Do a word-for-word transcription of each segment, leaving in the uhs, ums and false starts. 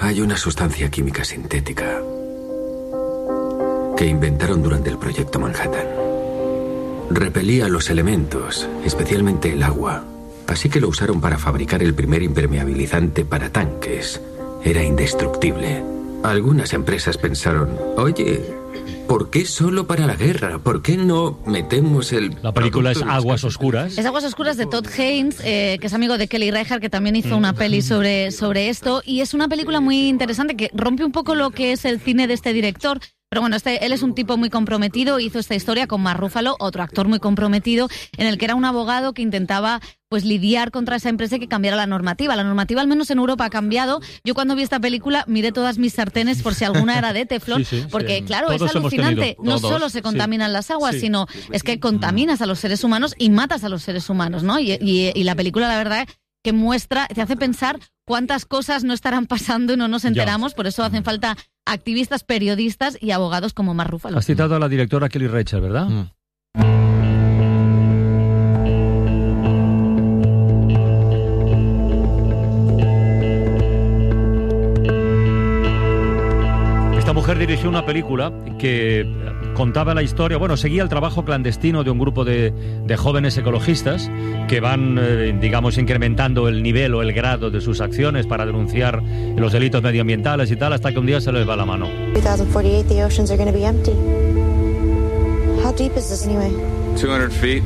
Hay una sustancia química sintética que inventaron durante el proyecto Manhattan. Repelía los elementos, especialmente el agua. Así que lo usaron para fabricar el primer impermeabilizante para tanques. Era indestructible. Algunas empresas pensaron, oye, ¿por qué solo para la guerra? ¿Por qué no metemos el... La película es Aguas Oscuras. Es Aguas Oscuras de Todd Haynes, eh, que es amigo de Kelly Reichardt, que también hizo una peli sobre, sobre esto. Y es una película muy interesante que rompe un poco lo que es el cine de este director. Pero bueno, este, él es un tipo muy comprometido, hizo esta historia con Mark Ruffalo, otro actor muy comprometido, en el que era un abogado que intentaba pues lidiar contra esa empresa y que cambiara la normativa. La normativa, al menos en Europa, ha cambiado. Yo cuando vi esta película miré todas mis sartenes por si alguna era de teflón, sí, sí, porque sí, claro, todos es alucinante. Tenido, no solo se contaminan sí, las aguas, sí. sino es que contaminas a los seres humanos y matas a los seres humanos, ¿no? Y, y, y la película, la verdad, que muestra, te hace pensar cuántas cosas no estarán pasando y no nos enteramos, ya. Por eso hacen falta activistas, periodistas y abogados como Mark Ruffalo. Has citado a la directora Kelly Reichardt, ¿verdad? Mm. Esta mujer dirigió una película que contaba la historia, bueno, seguía el trabajo clandestino de un grupo de, de jóvenes ecologistas que van, eh, digamos, incrementando el nivel o el grado de sus acciones para denunciar los delitos medioambientales y tal, hasta que un día se les va la mano. two thousand forty-eight, the oceans are going to be empty. How deep is this anyway? two hundred feet.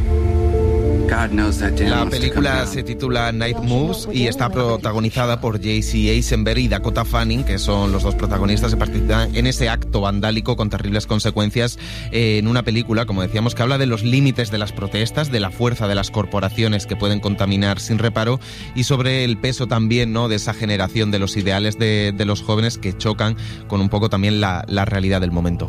La película se titula Night Moves y está protagonizada por Jesse Eisenberg y Dakota Fanning, que son los dos protagonistas que participan en ese acto vandálico con terribles consecuencias eh, en una película, como decíamos, que habla de los límites de las protestas, de la fuerza de las corporaciones que pueden contaminar sin reparo y sobre el peso también, ¿no?, de esa generación de los ideales de, de los jóvenes que chocan con un poco también la, la realidad del momento.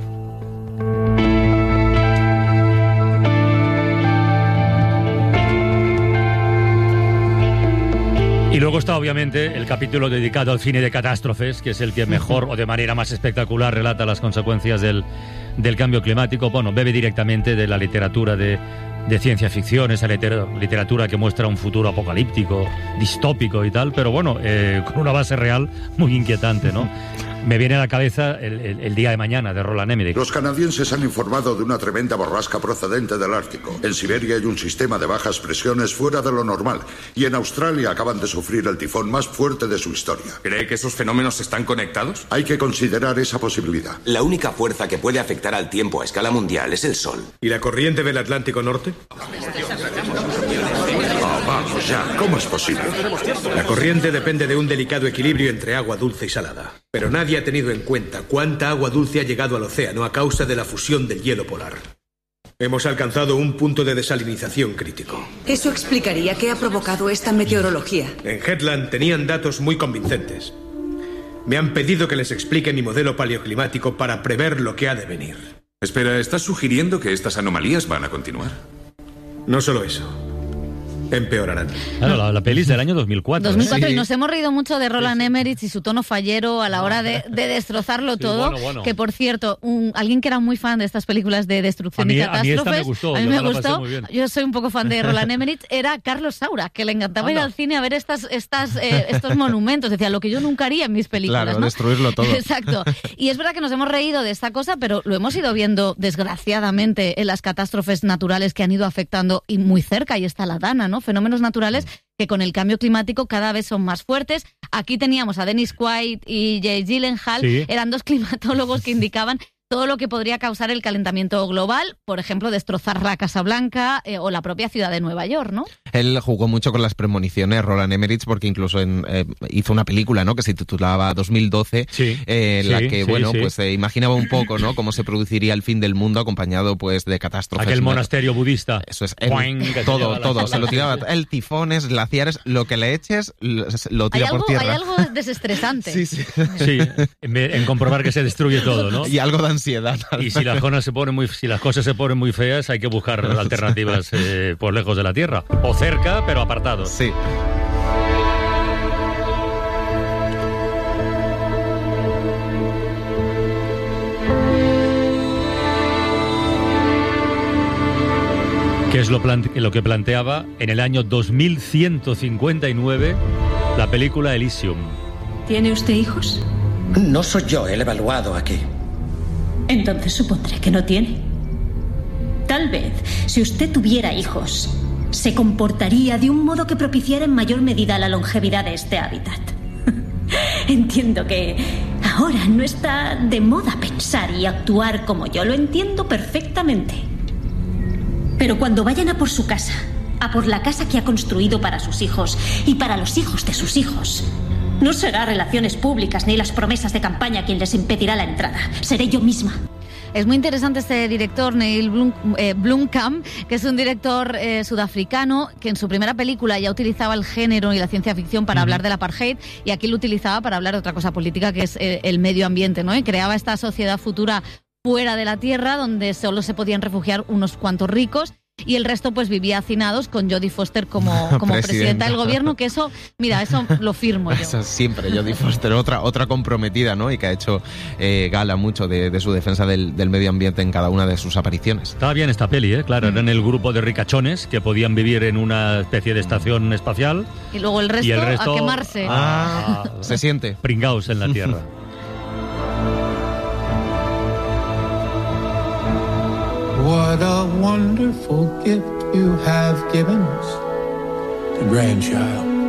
Y luego está, obviamente, el capítulo dedicado al cine de catástrofes, que es el que mejor o de manera más espectacular relata las consecuencias del, del cambio climático. Bueno, bebe directamente de la literatura de, de ciencia ficción, esa liter- literatura que muestra un futuro apocalíptico, distópico y tal, pero bueno, eh, con una base real muy inquietante, ¿no? Me viene a la cabeza el, el, el Día de Mañana, de Roland Emmerich. Los canadienses han informado de una tremenda borrasca procedente del Ártico. En Siberia hay un sistema de bajas presiones fuera de lo normal. Y en Australia acaban de sufrir el tifón más fuerte de su historia. ¿Cree que esos fenómenos están conectados? Hay que considerar esa posibilidad. La única fuerza que puede afectar al tiempo a escala mundial es el Sol. ¿Y la corriente del Atlántico Norte? Oh, vamos ya, ¿cómo es posible? La corriente depende de un delicado equilibrio entre agua dulce y salada. Pero nadie ha tenido en cuenta cuánta agua dulce ha llegado al océano a causa de la fusión del hielo polar. Hemos alcanzado un punto de desalinización crítico. Eso explicaría qué ha provocado esta meteorología. En Hetland tenían datos muy convincentes. Me han pedido que les explique mi modelo paleoclimático para prever lo que ha de venir. Espera, ¿estás sugiriendo que estas anomalías van a continuar? No solo eso. Empeorarán. Claro, la, la peli es del año dos mil cuatro. dos mil cuatro, ¿eh? Y nos hemos reído mucho de Roland Emmerich y su tono fallero a la hora de, de destrozarlo sí, todo. Bueno, bueno. Que, por cierto, un, alguien que era muy fan de estas películas de destrucción a mí, y catástrofes... A mí esta me gustó. A mí me gustó. Muy bien. Yo soy un poco fan de Roland Emmerich. Era Carlos Saura, que le encantaba Anda. ir al cine a ver estas, estas, eh, estos monumentos. Decía, lo que yo nunca haría en mis películas. Claro, ¿no? destruirlo todo. Exacto. Y es verdad que nos hemos reído de esta cosa, pero lo hemos ido viendo, desgraciadamente, en las catástrofes naturales que han ido afectando, y muy cerca, y está la Dana, ¿no? Fenómenos naturales que con el cambio climático cada vez son más fuertes. Aquí teníamos a Dennis Quaid y Jake Gyllenhaal, sí. Eran dos climatólogos que indicaban todo lo que podría causar el calentamiento global, por ejemplo, destrozar la Casa Blanca eh, o la propia ciudad de Nueva York, ¿no? Él jugó mucho con las premoniciones, Roland Emmerich, porque incluso en, eh, hizo una película, ¿no?, que se titulaba dos mil doce, sí, eh, en sí, la que, sí, bueno, sí. pues se eh, imaginaba un poco, ¿no?, cómo se produciría el fin del mundo acompañado, pues, de catástrofes. Aquel monasterio budista. Eso es. El, Boing, todo, todo. Se lo tiraba. El tifones, glaciares, lo que le eches, lo, lo tira ¿Hay algo, por tierra. Hay algo desestresante. Sí, sí. Sí, en, en comprobar que se destruye todo, ¿no? Y algo de ansiedad. Y si las cosas se ponen muy, si las cosas se ponen muy feas, hay que buscar alternativas eh, por lejos de la Tierra. O cerca, pero apartados. Sí. Que es lo, plante- lo que planteaba en el año dos mil ciento cincuenta y nueve la película Elysium. ¿Tiene usted hijos? No soy yo el evaluado aquí. Entonces supondré que no tiene. Tal vez, si usted tuviera hijos, se comportaría de un modo que propiciara en mayor medida la longevidad de este hábitat. Entiendo que ahora no está de moda pensar y actuar como yo, lo entiendo perfectamente. Pero cuando vayan a por su casa, a por la casa que ha construido para sus hijos y para los hijos de sus hijos, no será relaciones públicas ni las promesas de campaña quien les impedirá la entrada. Seré yo misma. Es muy interesante este director, Neil Blom, eh, Blomkamp, que es un director eh, sudafricano que en su primera película ya utilizaba el género y la ciencia ficción para uh-huh. hablar del apartheid, y aquí lo utilizaba para hablar de otra cosa política, que es eh, el medio ambiente, ¿no? Y creaba esta sociedad futura fuera de la Tierra, donde solo se podían refugiar unos cuantos ricos, y el resto pues vivía hacinados con Jodie Foster como, como presidenta del gobierno, que eso, mira, eso lo firmo yo. Eso siempre, Jodie Foster, otra, otra comprometida, ¿no? Y que ha hecho eh, gala mucho de, de su defensa del, del medio ambiente en cada una de sus apariciones. Estaba bien esta peli, ¿eh? Claro, mm. eran el grupo de ricachones que podían vivir en una especie de estación espacial. Y luego el resto, y el resto a quemarse. Ah, a, se siente. Pringaos en la Tierra. What a wonderful gift you have given us, the grandchild.